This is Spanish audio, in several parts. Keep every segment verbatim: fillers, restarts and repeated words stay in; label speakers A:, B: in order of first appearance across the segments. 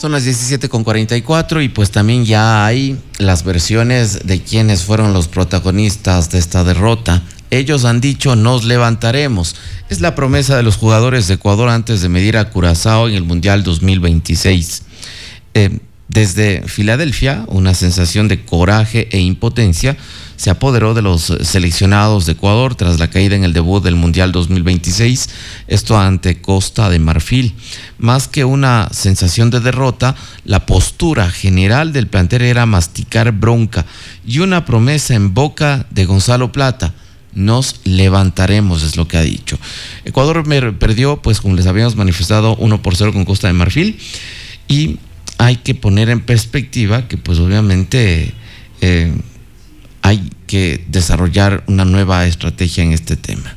A: Son las diecisiete con cuarenta y cuatro y pues también ya hay las versiones de quienes fueron los protagonistas de esta derrota. Ellos han dicho: nos levantaremos. Es la promesa de los jugadores de Ecuador antes de medir a Curazao en el Mundial dos mil veintiséis. Eh, desde Filadelfia, una sensación de coraje e impotencia se apoderó de los seleccionados de Ecuador tras la caída en el debut del Mundial dos mil veintiséis, esto ante Costa de Marfil. Más que una sensación de derrota, la postura general del plantel era masticar bronca y una promesa en boca de Gonzalo Plata: nos levantaremos, es lo que ha dicho. Ecuador perdió, pues como les habíamos manifestado, uno por cero con Costa de Marfil, y hay que poner en perspectiva que pues obviamente eh, hay que desarrollar una nueva estrategia en este tema.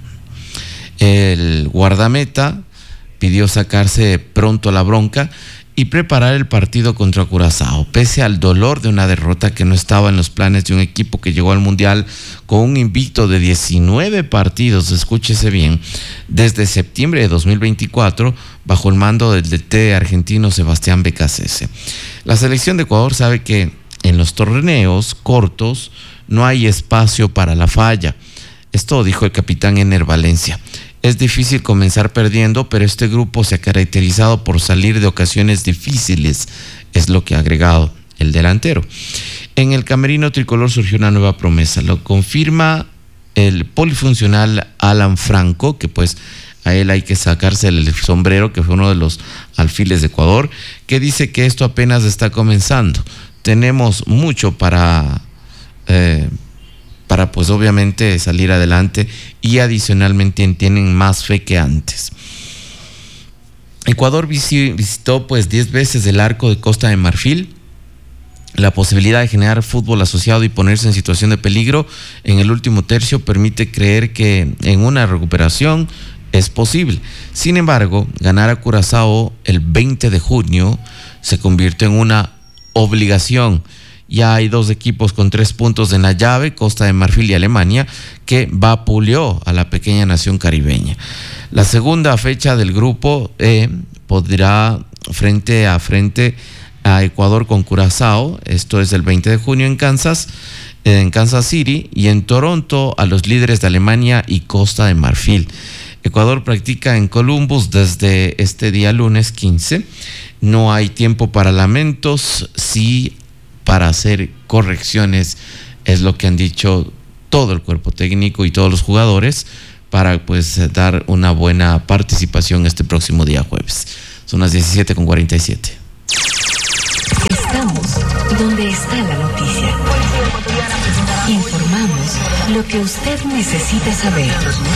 A: El guardameta pidió sacarse pronto la bronca y preparar el partido contra Curazao, pese al dolor de una derrota que no estaba en los planes de un equipo que llegó al Mundial con un invicto de diecinueve partidos, escúchese bien, desde septiembre de dos mil veinticuatro, bajo el mando del D T argentino Sebastián Becasese. La selección de Ecuador sabe que en los torneos cortos no hay espacio para la falla. Esto dijo el capitán Ener Valencia. Es difícil comenzar perdiendo, pero este grupo se ha caracterizado por salir de ocasiones difíciles, es lo que ha agregado el delantero. En el camerino tricolor surgió una nueva promesa, lo confirma el polifuncional Alan Franco, que pues a él hay que sacarse el sombrero, que fue uno de los alfiles de Ecuador, que dice que esto apenas está comenzando. Tenemos mucho para... Eh, para pues obviamente salir adelante, y adicionalmente tienen más fe que antes. Ecuador visitó pues diez veces el arco de Costa de Marfil. La posibilidad de generar fútbol asociado y ponerse en situación de peligro en el último tercio permite creer que en una recuperación es posible. Sin embargo, ganar a Curazao el veinte de junio se convirtió en una obligación. Ya hay dos equipos con tres puntos en la llave, Costa de Marfil y Alemania, que vapuleó a la pequeña nación caribeña. La segunda fecha del grupo E podrá frente a frente a Ecuador con Curazao, esto es el veinte de junio en Kansas, en Kansas City, y en Toronto a los líderes de Alemania y Costa de Marfil. Ecuador practica en Columbus desde este día lunes quince. No hay tiempo para lamentos, sí para hacer correcciones, es lo que han dicho todo el cuerpo técnico y todos los jugadores, para pues dar una buena participación este próximo día jueves. Son las diecisiete con cuarenta y siete.
B: Estamos donde está la noticia. Informamos lo que usted necesita saber.